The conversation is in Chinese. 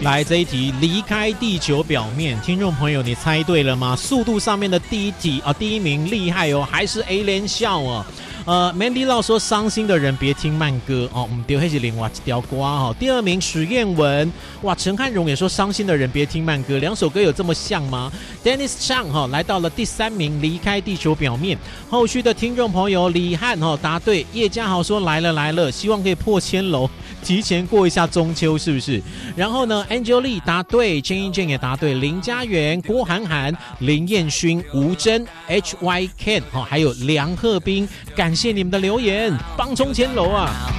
来这一题，离开地球表面，听众朋友，你猜对了吗？速度上面的第一名厉害哦，还是 A 连笑哦。Mandy Lau 说伤心的人别听慢歌哦，我们丢黑是另外一条瓜哈。第二名许愿文，哇，陈汉荣也说伤心的人别听慢歌，两首歌有这么像吗 ？Dennis Chang 哈来到了第3名，离开地球表面。后续的听众朋友李汉哈答对，叶家豪说来了，希望可以破1000楼，提前过一下中秋是不是？然后呢 ，Angel Lee 答对，Jane Jane 也答对，林家源、郭涵涵、林彦勋、吴真、HY Ken 还有梁鹤斌。感谢你们的留言，帮冲1000楼啊！